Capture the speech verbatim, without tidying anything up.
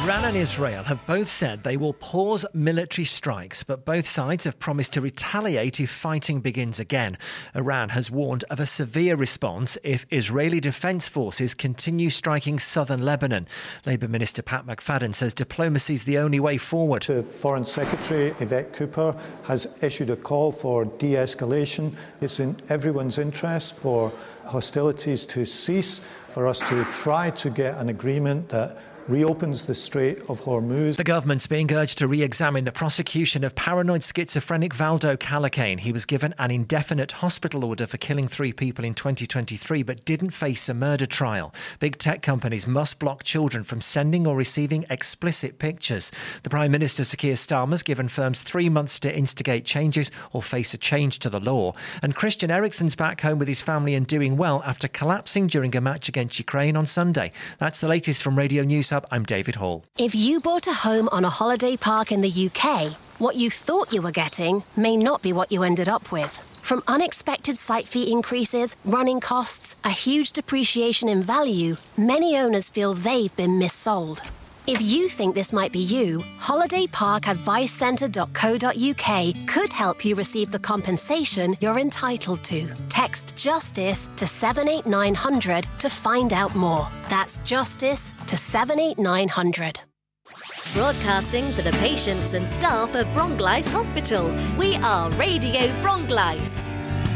Iran and Israel have both said they will pause military strikes, but both sides have promised to retaliate if fighting begins again. Iran has warned of a severe response if Israeli defence forces continue striking southern Lebanon. Labour Minister Pat McFadden says diplomacy is the only way forward. The Foreign Secretary, Yvette Cooper, has issued a call for de-escalation. It's in everyone's interest for hostilities to cease, for us to try to get an agreement that reopens the Strait of Hormuz. The government's being urged to re-examine the prosecution of paranoid schizophrenic Valdo Calacane. He was given an indefinite hospital order for killing three people in twenty twenty-three but didn't face a murder trial. Big tech companies must block children from sending or receiving explicit pictures. The Prime Minister, Sir Keir Starmer's given firms three months to instigate changes or face a change to the law. And Christian Eriksen's back home with his family and doing well after collapsing during a match against Ukraine on Sunday. That's the latest from Radio News Hub. I'm David Hall. If you bought a home on a holiday park in the U K, what you thought you were getting may not be what you ended up with. From unexpected site fee increases, running costs, a huge depreciation in value, many owners feel they've been missold. If you think this might be you, holiday park advice centre dot co dot U K could help you receive the compensation you're entitled to. Text JUSTICE to seven eight nine hundred to find out more. That's JUSTICE to seven eight nine hundred. Broadcasting for the patients and staff of Bronglice Hospital. We are Radio Bronglice.